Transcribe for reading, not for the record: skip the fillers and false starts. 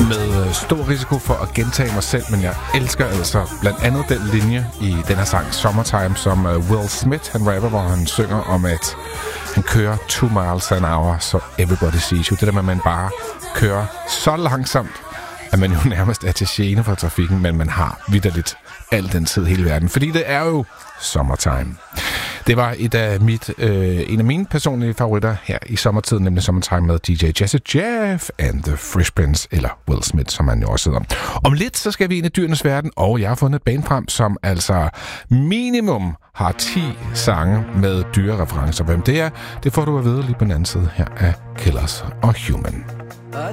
med stor risiko for at gentage mig selv, men jeg elsker altså blandt andet den linje i den her sang Summertime, som Will Smith, han rapper, hvor han synger om, at han kører 2 miles an hour, so everybody sees you. Det der med, at man bare kører så langsomt, at man jo nærmest er til gene for trafikken, men man har vitterligt al den tid hele verden, fordi det er jo Summertime. Det var en af mine personlige favoritter her i sommertiden, nemlig Summertime med DJ Jazzy Jeff and the Fresh Prince, eller Will Smith, som han jo også hedder. Om lidt, så skal vi ind i dyrenes verden, og jeg har fundet et band frem, som altså minimum har 10 sange med dyrereferencer. Hvem det er, det får du at vide lige på den anden side her af Killers og Human.